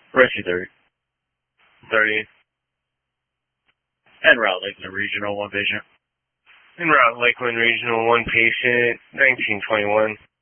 Rescue 30. 30. En route, Lakeland Regional, 1 patient. En route, Lakeland Regional, 1 patient, 1921.